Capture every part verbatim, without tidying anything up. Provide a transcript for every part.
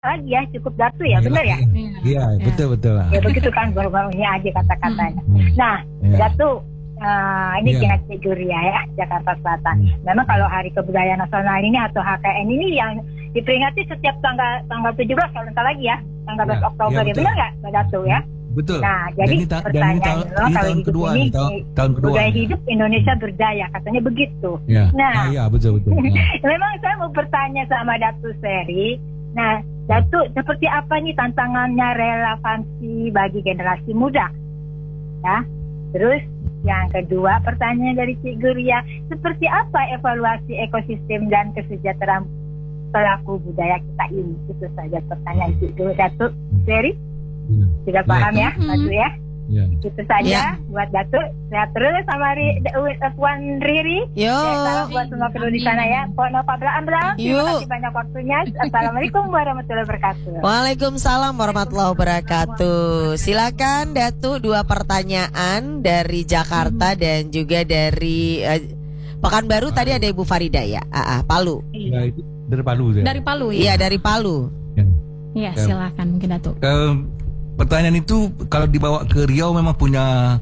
lagi ya, cukup Datu ya, benar ya? Iya, betul betul. Ya begitu kan, baru-baru ini aja kata-katanya. Nah, ya. Datu, uh, ini Ya. Cik Guria ya, Jakarta Selatan. Memang kalau Hari Kebudayaan Nasional ini atau H K N ini yang diperingati setiap tanggal tanggal tujuh belas kalau ntar lagi ya, tanggal Ya, sebelas Oktober ya, ya, betul. benar nggak, Mbak Datu ya? Betul. Nah, jadi dan ini, ta- dan ini pertanyaan tahun, lo ini kalau tahun hidup kedua ini, nih, tahun, tahun kedua. budaya nih. hidup Indonesia berdaya, katanya begitu. Ya. Nah, Ah, ya betul betul. Ya. memang saya mau bertanya sama Datu Seri. Nah, Datu, seperti apa nih tantangannya relevansi bagi generasi muda? Ya. Terus yang kedua, pertanyaan dari Cik Guria, seperti apa evaluasi ekosistem dan kesejahteraan pelaku budaya kita ini? Itu saja pertanyaan Cik Guria. Datu Seri, Ya. sudah paham ya, Hmm. Datu ya? Ya. Itu saja Ya. buat Datu. Sehat terus sama Ri, Puan Riri. Yo. Ya, salam buat semua kru di sana ya. Pok Nova Belang Belang. Terima Yuk. kasih banyak waktunya. Assalamualaikum warahmatullahi wabarakatuh. Waalaikumsalam warahmatullahi wabarakatuh. Silakan Datu, dua pertanyaan dari Jakarta dan juga dari eh, Pekanbaru. Tadi ada Ibu Farida ya, ah, ah, Palu. Ya, itu dari Palu ya. Dari Palu Iya, ya. dari Palu. Iya, silakan mungkin Datuk. Em, pertanyaan itu kalau dibawa ke Riau memang punya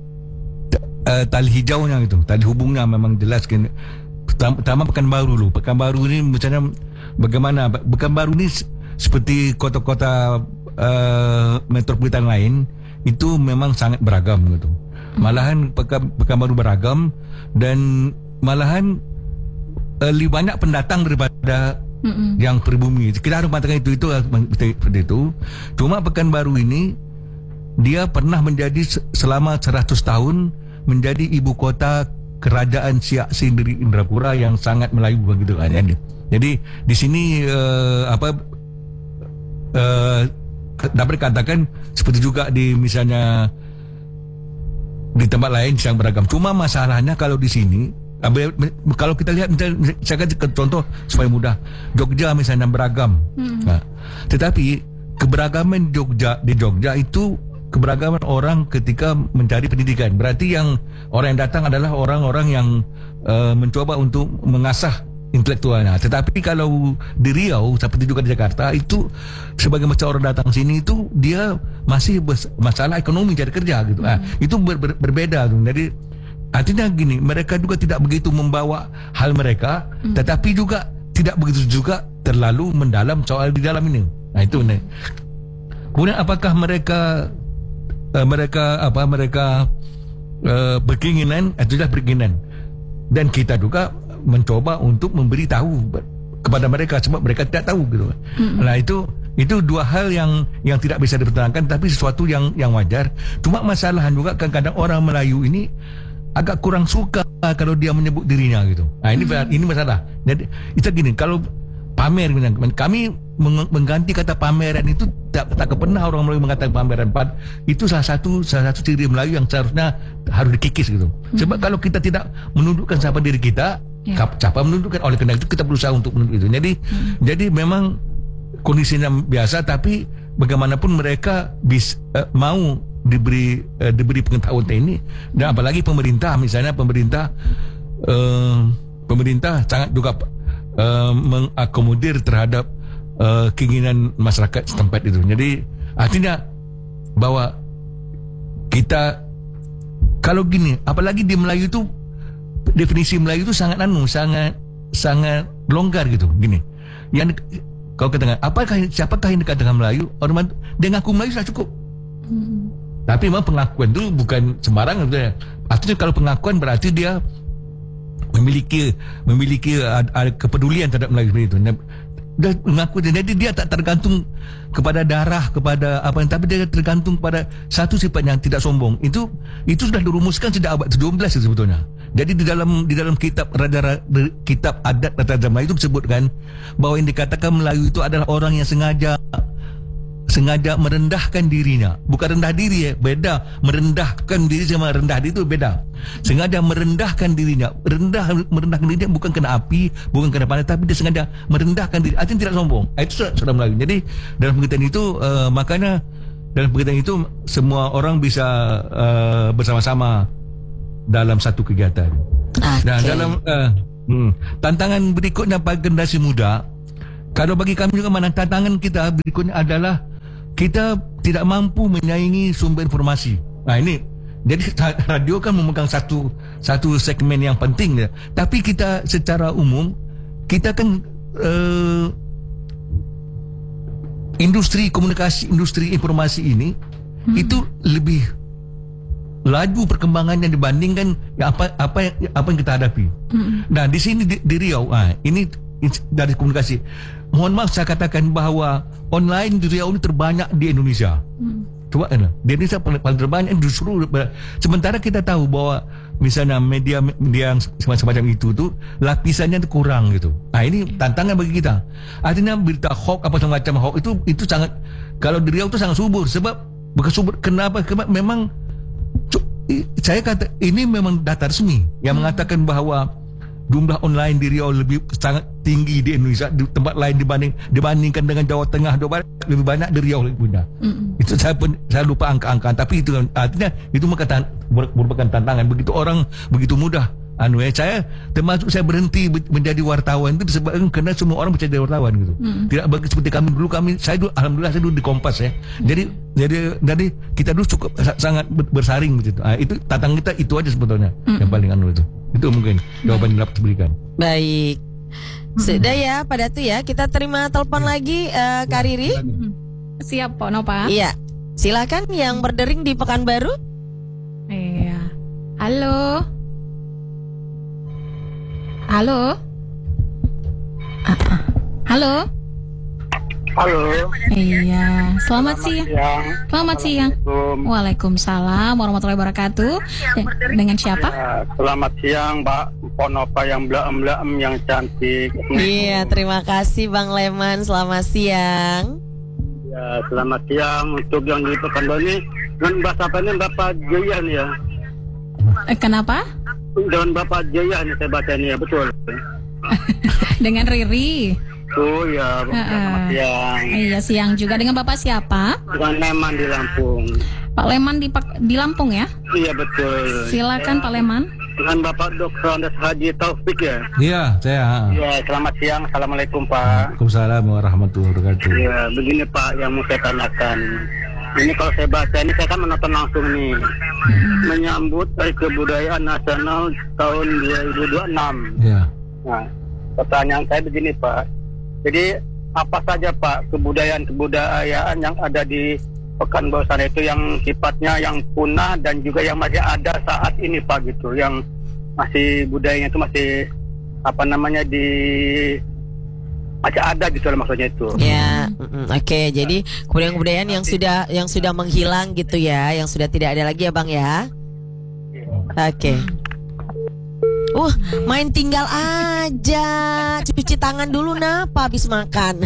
uh, tali hijaunya gitu, tali hubungnya memang jelas kan. Pertama, pertama Pekanbaru dulu. Pekanbaru ini misalnya bagaimana? Pekanbaru ini s- seperti kota-kota uh, metropolitan lain itu memang sangat beragam gitu. Malahan Pekan, Pekanbaru beragam dan malahan uh, lebih banyak pendatang daripada Mm-mm. yang pribumi. Kita harus mengatakan itu itu seperti itu. Cuma Pekanbaru ini dia pernah menjadi se- selama seratus tahun menjadi ibu kota kerajaan Siak Sindiri Indrapura yang sangat Melayu begitu kan. Jadi di sini uh, apa uh, dapat dikatakan seperti juga di misalnya di tempat lain yang beragam. Cuma masalahnya kalau di sini, kalau kita lihat misalnya, saya kasih contoh supaya mudah, Jogja misalnya beragam. Hmm. Nah, tetapi keberagaman Jogja di Jogja itu keberagaman orang ketika mencari pendidikan. Berarti yang orang yang datang adalah orang-orang yang uh, mencoba untuk mengasah intelektualnya. Tetapi kalau di Riau seperti juga di Jakarta itu sebagai macam orang datang sini itu dia masih bes- masalah ekonomi cari kerja gitu. Hmm. Nah, itu ber- ber- berbeda tuh. Jadi artinya gini, mereka juga tidak begitu membawa hal mereka, hmm. tetapi juga tidak begitu juga terlalu mendalam soal di dalam ini. Nah itu nih. Kemudian apakah mereka uh, mereka apa mereka uh, berkeinginan atau tidak berkeinginan? Dan kita juga mencoba untuk memberi tahu kepada mereka sebab mereka tidak tahu gitu. Mm-hmm. Nah itu itu dua hal yang yang tidak bisa dipertahankan tapi sesuatu yang yang wajar. Cuma masalah juga kadang-kadang orang Melayu ini agak kurang suka kalau dia menyebut dirinya gitu. Nah ini mm-hmm. ini masalah. Jadi itu gini, kalau pamer kami mengganti kata pameran itu tak tak pernah orang Melayu mengatakan pameran. Itu salah satu salah satu ciri Melayu yang seharusnya harus dikikis gitu. Hmm. Sebab kalau kita tidak menundukkan siapa diri kita, ya. Siapa menundukkan, oleh karena itu kita berusaha untuk menunduk itu. Jadi hmm. jadi memang kondisinya biasa tapi bagaimanapun mereka bis, uh, mau diberi uh, diberi pengetahuan ini dan apalagi pemerintah misalnya pemerintah uh, pemerintah sangat juga uh, mengakomodir terhadap Uh, keinginan masyarakat setempat itu. Jadi artinya bahwa kita kalau gini, apalagi di Melayu itu definisi Melayu itu sangat anu, sangat sangat longgar gitu. Gini, yang kau katakan, apakah siapakah yang dikatakan Melayu? Orang dia ngaku Melayu sudah cukup. Hmm. Tapi memang pengakuan itu bukan sembarangan. Artinya kalau pengakuan berarti dia memiliki memiliki ada, ada kepedulian terhadap Melayu itu. Dia mengaku, jadi dia tak tergantung kepada darah, kepada apa yang, tapi dia tergantung pada satu sifat yang tidak sombong. Itu itu sudah dirumuskan sejak abad tujuh belas sebetulnya. Jadi di dalam di dalam kitab raja kitab adat Raja Melayu itu disebutkan bahwa yang dikatakan Melayu itu adalah orang yang sengaja sengaja merendahkan dirinya. Bukan rendah diri ya, beda. Merendahkan diri sama rendah diri itu beda. Sengaja merendahkan dirinya. Rendah merendahkan dirinya bukan kena api, bukan kena panas, tapi dia sengaja merendahkan diri. Artinya tidak sombong. Itu sudah, sudah Melayu. Jadi dalam pengertian itu uh, makanya dalam pengertian itu semua orang bisa uh, bersama-sama dalam satu kegiatan. Okay. Dan dalam uh, hmm, tantangan berikutnya bagi generasi muda, Kalau bagi kami juga mana tantangan kita berikutnya adalah kita tidak mampu menyaingi sumber informasi. Nah ini, jadi radio kan memegang satu satu segmen yang penting ya. Tapi kita secara umum kita kan uh, industri komunikasi, industri informasi ini hmm. itu lebih laju perkembangannya dibandingkan ya apa apa apa yang kita hadapi. Hmm. Nah di sini di, di Riau, ah ini dari komunikasi. Mohon maaf saya katakan bahwa online di Riau ini terbanyak di Indonesia. Hmm. Coba kan, di Indonesia paling, paling terbanyak justru. Sementara kita tahu bahwa misalnya media media yang semacam itu tuh lapisannya itu kurang gitu. Nah ini tantangan bagi kita. Artinya berita hoax apa semacam hoax itu itu sangat, kalau di Riau itu sangat subur. Sebab bukan subur, kenapa? Karena memang saya kata ini memang data resmi yang hmm. mengatakan bahwa jumlah online di Riau lebih sangat tinggi di Indonesia, di tempat lain dibanding dibandingkan dengan Jawa Tengah, Jawa Barat lebih banyak di Riau lebih punya. Mm-hmm. Itu saya pun saya lupa angka-angka, tapi itu artinya itu merupakan tantangan. Begitu orang begitu mudah anu ya, saya termasuk saya berhenti menjadi wartawan itu disebabkan karena semua orang bisa jadi wartawan gitu. Mm-hmm. Tidak bagi seperti kami dulu, kami saya dulu alhamdulillah saya dulu di Kompas ya. Jadi jadi jadi kita dulu cukup sangat bersaring gitu. Nah, itu tantangan kita itu aja sebetulnya mm-hmm. yang paling anu itu. Itu mungkin jawaban yang dapat diberikan. Baik. Sudah ya Pak Datu ya. Kita terima telepon ya. lagi uh, Kak Riri. Siap Pak Nova. Iya. Silakan yang berdering di Pekanbaru. Iya. Halo. Halo. Uh-uh. Halo. Halo. Iya, selamat, selamat siang. siang. Selamat siang. Waalaikumsalam warahmatullahi wabarakatuh. Dengan siapa? Ya, selamat siang, Mbak Ponova yang blaem-blaem yang cantik. Iya, terima kasih Bang Leman. Selamat siang. Ya, selamat siang untuk yang di Pekanbaru ini. Dengan bahasa apa ini Bapak Jaya nih ya? Eh, kenapa? Dengan Bapak Jaya nih saya baca ini ya, betul. Dengan Riri. Oh ya, selamat siang. Iya, siang juga. Dengan Bapak siapa? Dengan Leman di Lampung. Pak Leman di, di Lampung ya? Iya, betul. Silakan ya. Pak Leman. Dengan Bapak Doktor Andes Haji Taufik ya? Iya, saya. Iya, selamat siang. Assalamualaikum Pak. Waalaikumsalam warahmatullahi wabarakatuh. Iya, begini Pak yang mau saya tanyakan. Ini kalau saya baca ini saya kan menonton langsung nih. Hmm. Menyambut Hari Kebudayaan Nasional tahun dua ribu dua puluh enam. Iya. Nah, pertanyaan saya begini Pak. Jadi apa saja Pak kebudayaan-kebudayaan yang ada di Pekanbaru sana itu yang sifatnya yang punah dan juga yang masih ada saat ini Pak gitu, yang masih budayanya itu masih apa namanya di masih ada gitu lah maksudnya itu. Ya, mm, oke. Okay. Jadi kebudayaan-kebudayaan yang sudah yang sudah menghilang gitu ya, yang sudah tidak ada lagi ya Bang ya. Oke. Okay. Uh, main tinggal aja, cuci tangan dulu napa habis makan.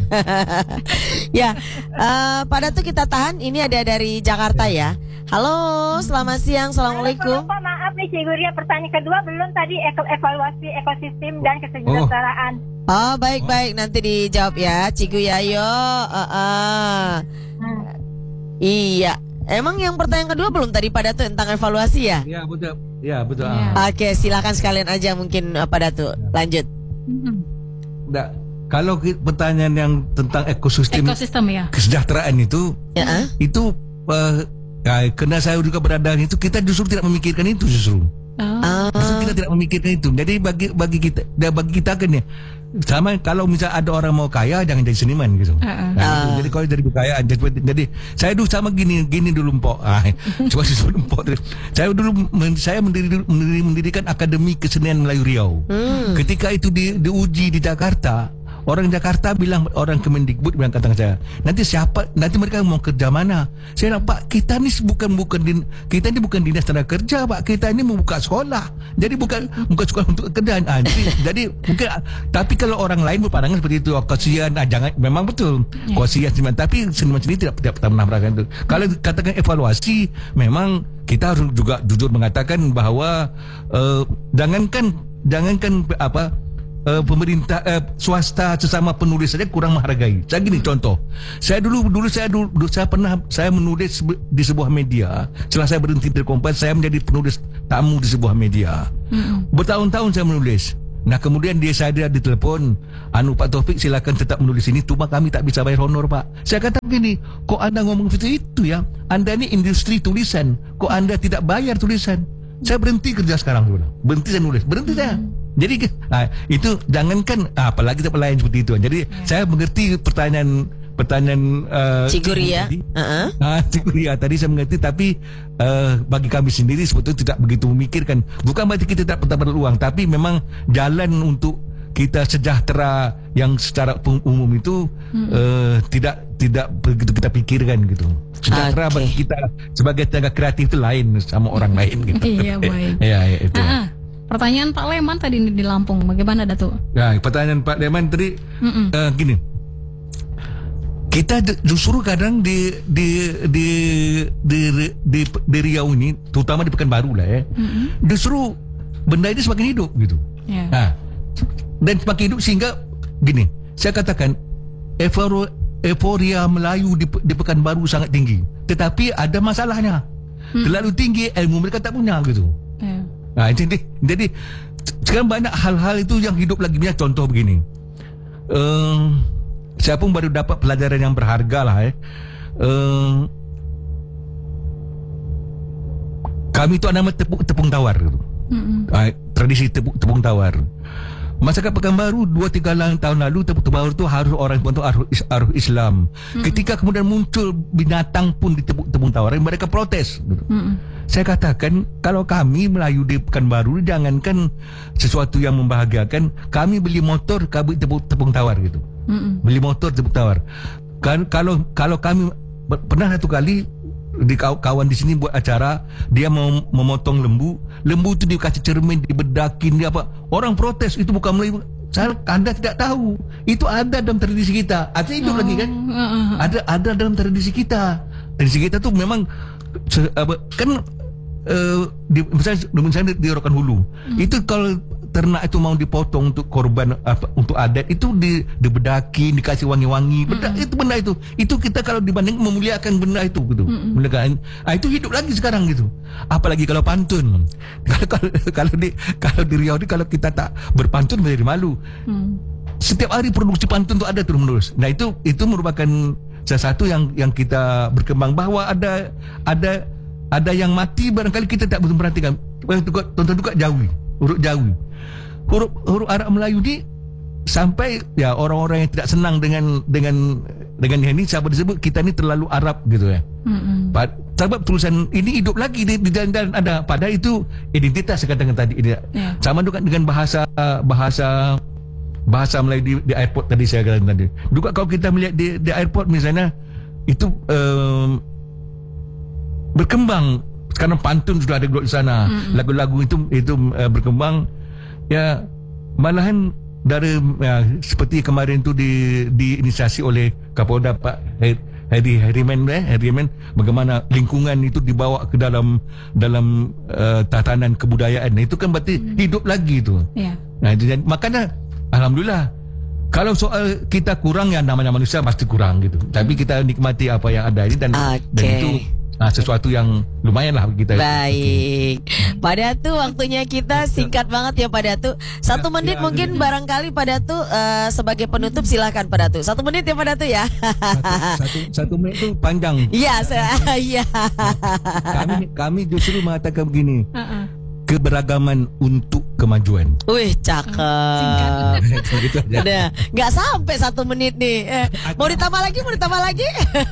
Ya, uh, pada tuh kita tahan. Ini ada dari Jakarta ya. Halo, selamat siang, assalamualaikum. Halo, maaf nih Cikgu Ria, pertanyaan kedua belum tadi evaluasi ekosistem dan kesejahteraan. Oh, oh baik-baik, nanti dijawab ya, Cikgu Yayo. Uh, uh. Hmm. Iya. Emang yang pertanyaan kedua belum tadi pada tuh tentang evaluasi ya? Iya betul, ya betul. Ya. Oke, silakan sekalian aja mungkin pada tuh lanjut. Nggak, kalau pertanyaan yang tentang ekosistem, ekosistem ya. Kesejahteraan itu, ya. itu uh, ya, karena saya juga berada di itu, kita justru tidak memikirkan itu justru. Oh. Justru kita tidak memikirkan itu. Jadi bagi bagi kita, bagi kita kan ya. Sama kalau misalnya ada orang mau kaya jangan jadi seniman gitu. Uh-uh. Nah, uh. Jadi kalau jadi kekayaan jadi, jadi saya dulu sama gini gini dulu Mpok. Ah, coba disuruh Mpok. Saya dulu saya mendiri, mendiri, mendirikan Akademi Kesenian Melayu Riau. Hmm. Ketika itu di, diuji di Jakarta, orang Jakarta bilang, orang Kemendikbud bilang kata saya, nanti siapa, nanti mereka mau kerja mana? Saya bilang, Pak, kita ini bukan bukan din, kita ini bukan dinas tenaga kerja, Pak, kita ini membuka sekolah. Jadi bukan bukan sekolah untuk kerjaan. Ah, jadi, jadi mungkin, tapi kalau orang lain berpandangan seperti itu, oh, kasihan, ah, jangan, memang betul, kasihan seniman, tapi seniman sendiri tidak tidak pernah merasakan itu. Kalau katakan evaluasi, memang kita harus juga jujur mengatakan bahwa uh, jangankan jangankan apa. Uh, pemerintah uh, swasta sesama penulis saja kurang menghargai. Saya gini contoh. Saya dulu dulu saya dulu, dulu saya pernah saya menulis di sebuah media. Setelah saya berhenti dari Kompas, saya menjadi penulis tamu di sebuah media. Mm-hmm. Bertahun-tahun saya menulis. Nah kemudian dia saya di telepon, anu Pak Taufik silakan tetap menulis ini, cuma kami tak bisa bayar honor Pak. Saya kata begini, kok anda ngomong seperti itu ya? Anda ini industri tulisan, kok anda tidak bayar tulisan? Saya berhenti kerja sekarang dulu, berhenti saya nulis, berhenti saya. Jadi nah, itu jangankan apalagi kita pelayan seperti itu. Jadi ya. Saya mengerti pertanyaan pertanyaan uh, Ciguria. Uh-huh. Ah, Ciguria tadi saya mengerti, tapi uh, bagi kami sendiri sebetulnya tidak begitu memikirkan. Bukan berarti kita tak pernah berpeluang, tapi memang jalan untuk kita sejahtera yang secara umum itu hmm. uh, tidak tidak begitu kita pikirkan gitu. Sejahtera okay. bagi kita sebagai tenaga kreatif itu lain sama orang lain gitu. Iya baik. Ya, ya itu. Uh-uh. Pertanyaan Pak Leman tadi di Lampung, bagaimana Datuk? Ya, pertanyaan Pak Leman tadi uh, gini. Kita justru kadang di di di di di, di, di Riau ini, terutama di Pekanbaru lah ya, mm-hmm. justru benda ini semakin hidup gitu. Yeah. Nah, dan semakin hidup sehingga gini, saya katakan euforia, euforia Melayu di, di Pekanbaru sangat tinggi, tetapi ada masalahnya, mm. terlalu tinggi, ilmu mereka tak punya gitu. Yeah. Nah, jadi jadi sekarang banyak hal-hal itu yang hidup lagi. Punya contoh begini. Um, Saya pun baru dapat pelajaran yang berharga lah eh. Uh, kami itu ada nama tepung, tepung tawar gitu. Mm-hmm. Uh, tradisi tepung, tepung tawar. Masyarakat Pekanbaru dua tiga tahun lalu tepung tawar itu harus orang itu harus, harus Islam. Mm-hmm. Ketika kemudian muncul binatang pun di tepung, tepung tawar, mereka protes gitu. Mm-hmm. Saya katakan kalau kami Melayu di Pekanbaru, jangankan sesuatu yang membahagiakan, kami beli motor, kami tepung, tepung tawar gitu. Mm-mm. Beli motor tepung tawar. Kan kalau kalau kami pernah satu kali di kawan di sini buat acara, dia mau memotong lembu, lembu itu dikasih cermin, dibedakin, dia apa? Orang protes, itu bukan Melayu. Saya Anda tidak tahu. Itu ada dalam tradisi kita. Artinya hidup oh, lagi kan? Uh, ada ada dalam tradisi kita. Tradisi kita tuh memang kan uh, di, misalnya, misalnya di, di Rokan Hulu. Hmm. Itu kalau ternak itu mau dipotong untuk korban apa, untuk adat itu di, dibedaki, dikasih wangi-wangi, benda mm-hmm. itu benda itu itu kita kalau dibanding memuliakan benda itu gitu, mm-hmm. memuliakan. Ah, itu hidup lagi sekarang gitu. Apalagi kalau pantun, kalau kalau, kalau di kalau di Riau ini kalau kita tak berpantun menjadi malu. Mm. Setiap hari produksi pantun itu ada terus menerus. Nah itu itu merupakan salah satu yang yang kita berkembang, bahwa ada ada ada yang mati barangkali kita tak betul perhatikan. Tonton juga Jawi, huruf Jawi. Huruf, huruf Arab Melayu ni sampai ya orang-orang yang tidak senang dengan dengan dengan ini, siapa disebut kita ni terlalu Arab gitu ya. Mm-hmm. Sebab tulisan ini hidup lagi di, di jalan-jalan ada. Padahal itu identitas saya katakan tadi. Yeah. Sama juga dengan bahasa bahasa bahasa Melayu di, di airport tadi saya katakan tadi. Juga kalau kita melihat di, di airport misalnya itu um, berkembang. Sekarang pantun sudah ada di sana. Mm-hmm. Lagu-lagu itu itu uh, berkembang. Ya, malahan dari ya, seperti kemarin tu di diinisiasi oleh Kapolda Pak Heri Heriman eh Heriman, bagaimana lingkungan itu dibawa ke dalam dalam uh, tatanan kebudayaan. Itu kan berarti hmm. hidup lagi itu. Ya. Nah, jadi, makanya alhamdulillah kalau soal kita kurang, ya namanya manusia pasti kurang gitu. Tapi kita nikmati apa yang ada ini dan, okay. dan itu nah, sesuatu yang lumayan lah kita. Baik, Pak Datu, waktunya kita singkat banget ya Pak Datu. Satu ya, menit ya, mungkin ya. Barangkali Pak Datu uh, sebagai penutup silakan Pak Datu. Satu menit ya Pak Datu ya. Satu, satu, satu menit itu panjang. Iya, iya. Kami kami justru mengatakan begini. Uh-uh. Keberagaman untuk kemajuan. Wih, cakep. Udah, nggak sampai satu menit nih. Eh, mau ditambah lagi, mau ditambah lagi.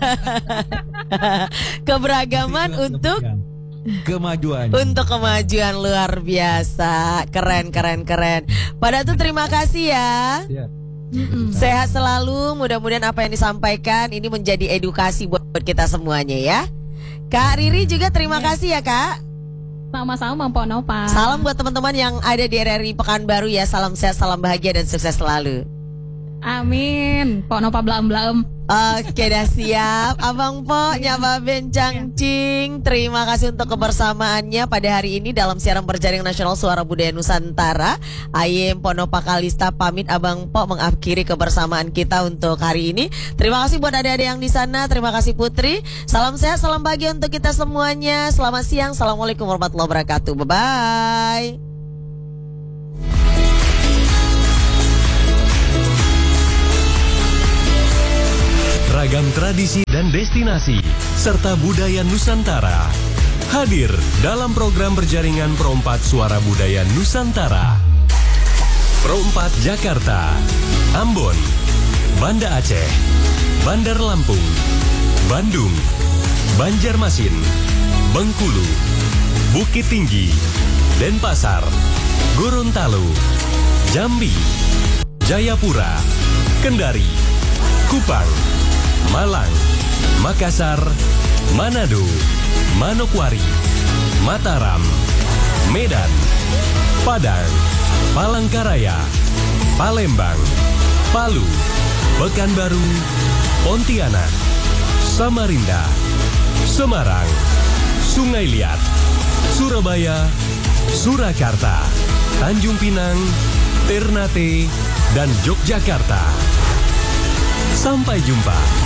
Keberagaman untuk kemajuan. Untuk kemajuan, luar biasa. Keren, keren, keren. Pak Datu, terima kasih ya. Ya. Sehat selalu. Mudah-mudahan apa yang disampaikan ini menjadi edukasi buat kita semuanya ya. Kak Riri juga terima kasih ya Kak. Sama-sama Mpok Nopa. Salam buat teman-teman yang ada di R R I Pekanbaru ya. Salam sehat, salam bahagia dan sukses selalu. Amin. Pok Nopa blaem-blaem. Oke, dah siap. Abang Pok Nyaba Bencang Cing, terima kasih untuk kebersamaannya pada hari ini dalam siaran berjaring nasional Suara Budaya Nusantara. Ayem Pok Nopa Kalista pamit, Abang Pok mengakhiri kebersamaan kita untuk hari ini. Terima kasih buat adik-adik yang di sana. Terima kasih Putri. Salam sehat, salam bahagia untuk kita semuanya. Selamat siang. Assalamualaikum warahmatullahi wabarakatuh. Bye-bye. beragam tradisi dan destinasi, serta budaya Nusantara. Hadir dalam program berjaringan Pro empat Suara Budaya Nusantara. Pro empat Jakarta, Ambon, Banda Aceh, Bandar Lampung, Bandung, Banjarmasin, Bengkulu, Bukit Tinggi, Denpasar, Gorontalo, Jambi, Jayapura, Kendari, Kupang, Malang, Makassar, Manado, Manokwari, Mataram, Medan, Padang, Palangkaraya, Palembang, Palu, Pekanbaru, Pontianak, Samarinda, Semarang, Sungai Liat, Surabaya, Surakarta, Tanjung Pinang, Ternate, dan Yogyakarta. Sampai jumpa.